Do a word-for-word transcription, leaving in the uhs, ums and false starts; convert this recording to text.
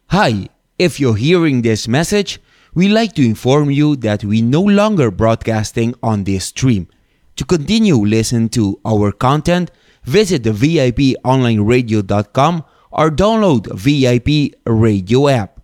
Hi, if you're hearing this message, we'd like to inform you that we no longer broadcasting on this stream. To continue listening to our content, visit the V I P online radio dot com or download V I P radio app.